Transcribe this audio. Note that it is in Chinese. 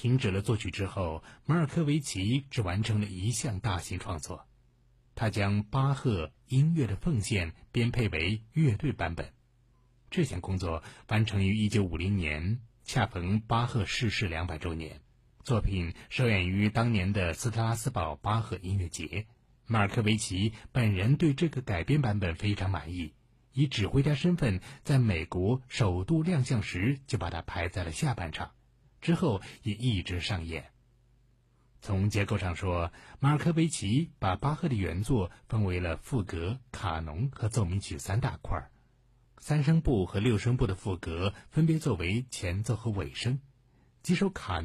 停止了作曲之后，马尔科维奇只完成了一项大型创作，他将巴赫音乐的奉献编配为乐队版本。这项工作完成于1950年，恰逢巴赫逝世200周年。作品首演于当年的斯特拉斯堡巴赫音乐节。马尔科维奇本人对这个改编版本非常满意，以指挥家身份在美国首度亮相时就把它排在了下半场，之后也一直上演。从结构上说，马尔科维奇把巴赫的原作分为了赋格、卡农和奏鸣曲3大块，3声部和6声部的赋格分别作为前奏和尾声，几首卡